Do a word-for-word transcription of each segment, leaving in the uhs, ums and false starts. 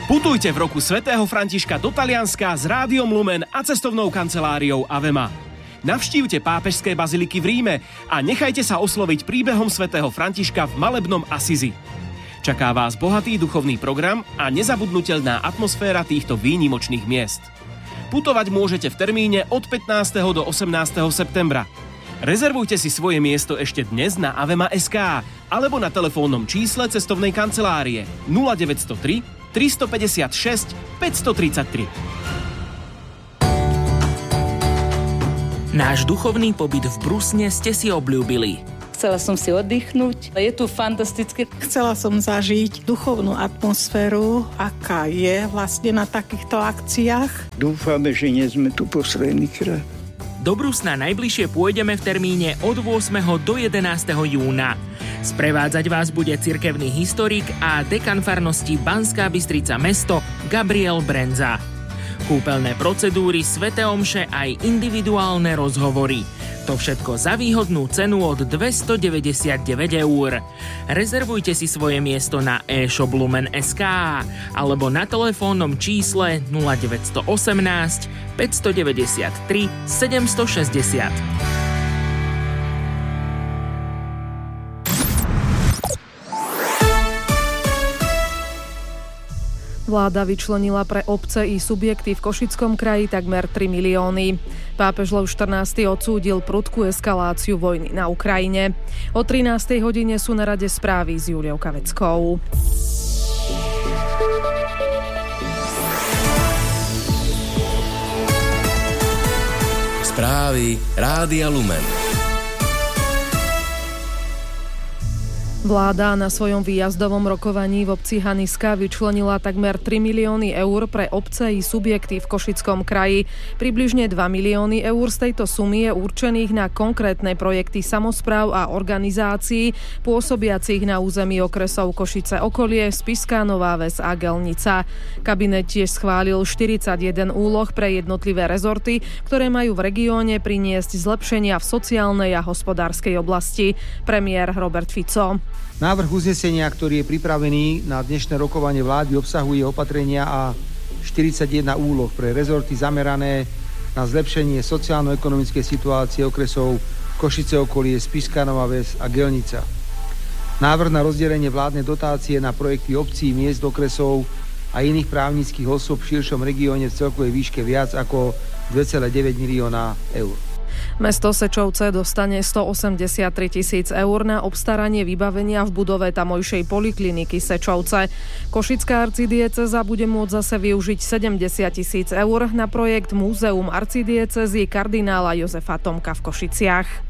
Putujte v roku svätého Františka do Talianska s Rádiom Lumen a cestovnou kanceláriou Avema. Navštívte pápežské baziliky v Ríme a nechajte sa osloviť príbehom svätého Františka v malebnom Asizi. Čaká vás bohatý duchovný program a nezabudnutelná atmosféra týchto výnimočných miest. Putovať môžete v termíne od pätnásteho do osemnásteho septembra. Rezervujte si svoje miesto ešte dnes na avema bodka es ká alebo na telefónnom čísle cestovnej kancelárie nula deväť nula tri, tristopäťdesiatšesť, päťstotridsaťtri. Náš duchovný pobyt v Brusne ste si obľúbili. Chcela som si oddychnúť. Je tu fantastické. Chcela som zažiť duchovnú atmosféru, aká je vlastne na takýchto akciách. Dúfame, že nie sme tu posledný krát. Do Brusna najbližšie pôjdeme v termíne od ôsmeho do jedenásteho júna. Sprevádzať vás bude cirkevný historik a dekan farnosti Banská Bystrica mesto Gabriel Brenza. Kúpeľné procedúry, sväté omše aj individuálne rozhovory. To všetko za výhodnú cenu od dvestodeväťdesiatdeväť eur. Rezervujte si svoje miesto na e-shop lumen bodka es ká alebo na telefónnom čísle nula deväť jedna osem, päťstodeväťdesiattri, sedemstošesťdesiat. Vláda vyčlenila pre obce i subjekty v Košickom kraji takmer tri milióny. Pápež Lev štrnásty odsúdil prudkú eskaláciu vojny na Ukrajine. O trinástej hodine sú na rade správy s Juliou Kaveckou. Správy Rádia Lumen. Vláda na svojom výjazdovom rokovaní v obci Haniska vyčlenila takmer tri milióny eur pre obce i subjekty v Košickom kraji. Približne dva milióny eur z tejto sumy je určených na konkrétne projekty samospráv a organizácií pôsobiacich na území okresov Košice okolie, Spišská Nová Ves a Gelnica. Kabinet tiež schválil štyridsaťjeden úloh pre jednotlivé rezorty, ktoré majú v regióne priniesť zlepšenia v sociálnej a hospodárskej oblasti. Premiér Robert Fico. Návrh uznesenia, ktorý je pripravený na dnešné rokovanie vlády, obsahuje opatrenia a štyridsaťjeden úloh pre rezorty zamerané na zlepšenie sociálno-ekonomickej situácie okresov Košice okolie, Spišská Nová Ves a Gelnica. Návrh na rozdelenie vládnej dotácie na projekty obcí, miest, okresov a iných právnických osôb v širšom regióne v celkovej výške viac ako dva celé deväť milióna eur. Mesto Sečovce dostane stoosemdesiattri tisíc eur na obstaranie vybavenia v budove tamojšej polikliniky Sečovce. Košická arcidiecéza bude môcť zase využiť sedemdesiat tisíc eur na projekt Múzeum arcidiecézy kardinála Jozefa Tomka v Košiciach.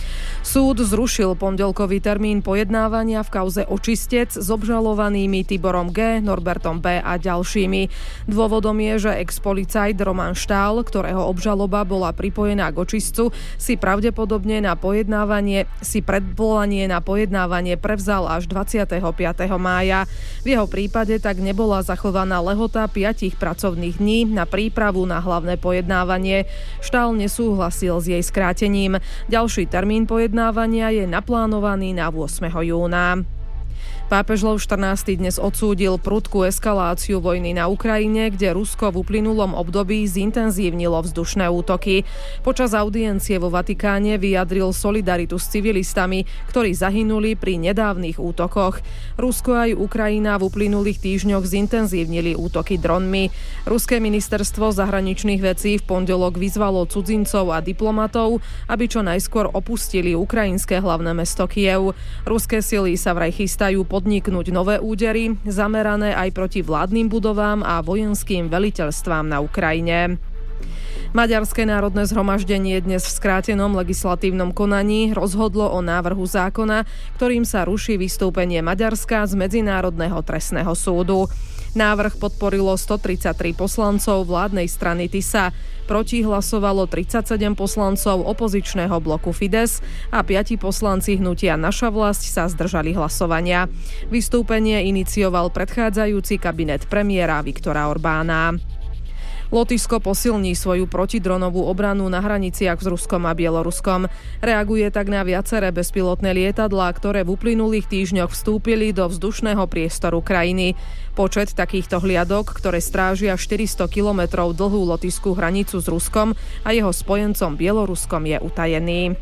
Súd zrušil pondelkový termín pojednávania v kauze Očistec s obžalovanými Tiborom G, Norbertom B a ďalšími. Dôvodom je, že ex-policajt Roman Štál, ktorého obžaloba bola pripojená k očistcu, si pravdepodobne na pojednávanie, si predvolanie na pojednávanie prevzal až dvadsiateho piateho mája. V jeho prípade tak nebola zachovaná lehota piatich pracovných dní na prípravu na hlavné pojednávanie. Štál nesúhlasil s jej skrátením. Ďalší termín pojednávania je naplánovaný na ôsmeho júna. Pápež Lev štrnásty dnes odsúdil prudkú eskaláciu vojny na Ukrajine, kde Rusko v uplynulom období zintenzívnilo vzdušné útoky. Počas audiencie vo Vatikáne vyjadril solidaritu s civilistami, ktorí zahynuli pri nedávnych útokoch. Rusko aj Ukrajina v uplynulých týždňoch zintenzívnili útoky dronmi. Ruské ministerstvo zahraničných vecí v pondelok vyzvalo cudzincov a diplomatov, aby čo najskôr opustili ukrajinské hlavné mesto Kyjev. Ruské sily sa vraj chystajú podniknúť nové údery, zamerané aj proti vládnym budovám a vojenským veliteľstvám na Ukrajine. Maďarské národné zhromaždenie dnes v skrátenom legislatívnom konaní rozhodlo o návrhu zákona, ktorým sa ruší vystúpenie Maďarska z Medzinárodného trestného súdu. Návrh podporilo stotridsaťtri poslancov vládnej strany TISA. Proti hlasovalo tridsaťsedem poslancov opozičného bloku Fides a piati poslanci hnutia Naša vlast sa zdržali hlasovania. Vystúpenie inicioval predchádzajúci kabinet premiéra Viktora Orbána. Lotyšsko posilní svoju protidronovú obranu na hraniciach s Ruskom a Bieloruskom. Reaguje tak na viaceré bezpilotné lietadlá, ktoré v uplynulých týždňoch vstúpili do vzdušného priestoru krajiny. Počet takýchto hliadok, ktoré strážia štyristo kilometrov dlhú lotyšskú hranicu s Ruskom a jeho spojencom Bieloruskom, je utajený.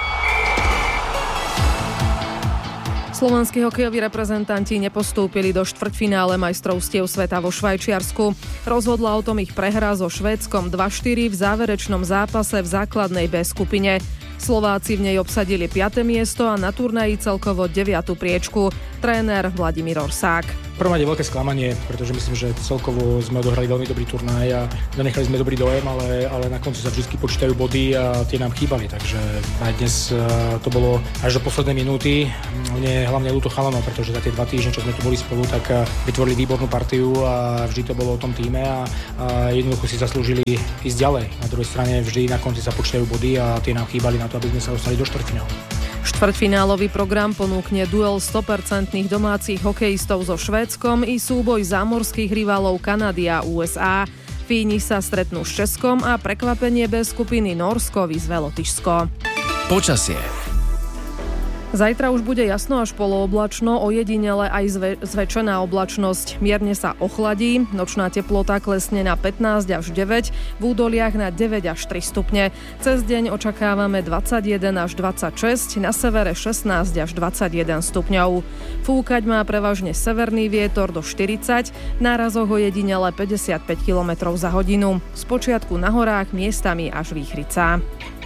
Slovenskí hokejoví reprezentanti nepostúpili do štvrťfinále majstrovstiev sveta vo Švajčiarsku. Rozhodla o tom ich prehra so Švédskom dva štyri v záverečnom zápase v základnej B skupine. Slováci v nej obsadili piate miesto a na turnaji celkovo deviatu priečku. Tréner Vladimír Orsák. Prvom rade veľké sklamanie, pretože myslím, že celkovo sme odohrali veľmi dobrý turnaj a zanechali sme dobrý dojem, ale, ale na konci sa vždy počítajú body a tie nám chýbali, takže aj dnes to bolo až do poslednej minúty. Mne hlavne ľúto chalanov, pretože za tie dva týždne, čo sme tu boli spolu, tak vytvorili výbornú partiu a vždy to bolo o tom týme a, a jednoducho si zaslúžili ísť ďalej. Na druhej strane vždy na konci sa počítajú body a tie nám chýbali na to, aby sme sa dostali do štvrťfinále. Štvrťfinálový program ponúkne duel sto percent domácich hokejistov so Švédskom i súboj zámorských rivalov Kanady a ú es á. Fíni sa stretnú s Českom a prekvapenie B skupiny Nórsko vyzve Lotyšsko. Počasie. Zajtra už bude jasno až polooblačno, ojedinele aj zve- zväčšená oblačnosť. Mierne sa ochladí, nočná teplota klesne na pätnásť až deväť, v údoliach na deväť až tri stupne. Cez deň očakávame dvadsaťjeden až dvadsaťšesť, na severe šestnásť až dvadsaťjeden stupňov. Fúkať má prevažne severný vietor do štyridsať, v nárazoch ojedinele päťdesiatpäť kilometrov za hodinu. Spočiatku na horách miestami až výchrica.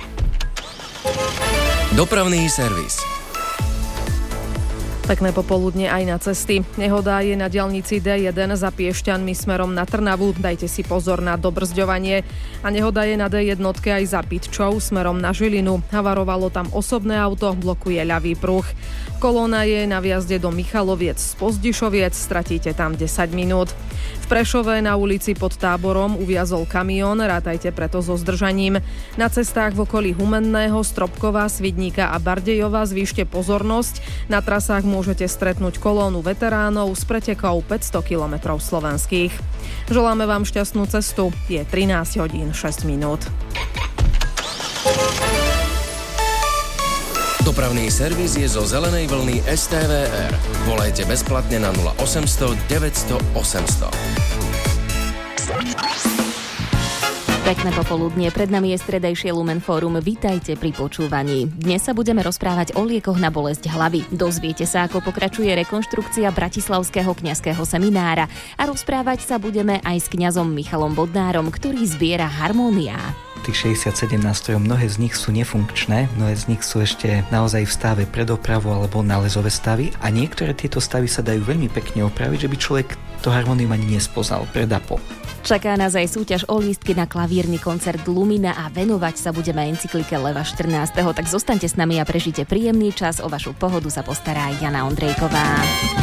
Dopravný servis. Pekné popoludne aj na cesty. Nehoda je na diaľnici dé jeden za Piešťanmi smerom na Trnavu. Dajte si pozor na dobrzďovanie. A nehoda je na dé jedna aj za Pitčou smerom na Žilinu. Havarovalo tam osobné auto, blokuje ľavý pruh. Kolóna je na vjazde do Michaloviec z Pozdišoviec, stratíte tam desať minút. V Prešove na ulici pod Táborom uviazol kamión, rátajte preto so zdržaním. Na cestách v okolí Humenného, Stropkova, Svidníka a Bardejova zvýšte pozornosť. Na trasách môžete stretnúť kolónu veteránov s pretekou päťsto kilometrov slovenských. Želáme vám šťastnú cestu. Je trinásť hodín šesť minút. Dopravný servis je zo zelenej vlny es té vé er. Volajte bezplatne na nula osemsto deväťsto osemsto. Pekné popoludnie, pred nami je stredajšie Lumen Fórum. Vítajte pri počúvaní. Dnes sa budeme rozprávať o liekoch na bolesť hlavy. Dozviete sa, ako pokračuje rekonštrukcia Bratislavského kňazského seminára a rozprávať sa budeme aj s kňazom Michalom Bodnárom, ktorý zbiera harmónia. Tých šesťdesiatsedem nástrojov, mnohé z nich sú nefunkčné, mnohé z nich sú ešte naozaj v stave predopravu alebo nálezové stavy a niektoré tieto stavy sa dajú veľmi pekne opraviť, že by človek to harmónium ani nespoznal pred a po. Čaká nás aj súťaž o lístky na klavírny koncert Lumina a venovať sa budeme encyklike Leva štrnásteho. Tak zostaňte s nami a prežite príjemný čas, o vašu pohodu sa postará Jana Ondrejková.